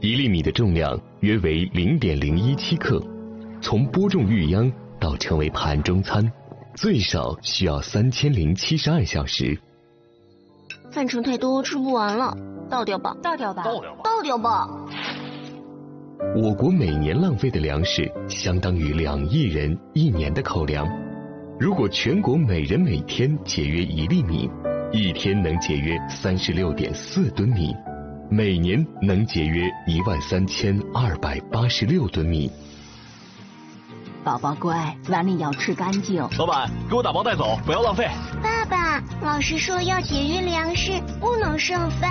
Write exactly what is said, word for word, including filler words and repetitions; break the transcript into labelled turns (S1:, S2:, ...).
S1: 一粒米的重量约为零点零一七克，从播种育秧到成为盘中餐，最少需要三千零七十二小时。
S2: 饭盛太多，吃不完了，倒掉吧，
S3: 倒掉吧，
S4: 倒掉吧，
S2: 倒掉吧。
S1: 我国每年浪费的粮食相当于两亿人一年的口粮。如果全国每人每天节约一粒米，一天能节约三十六点四吨米，每年能节约一万三千二百八十六吨米。
S3: 宝宝乖，碗里要吃干净。
S4: 老板，给我打包带走，不要浪费。
S2: 爸爸，老师说要节约粮食，不能剩饭。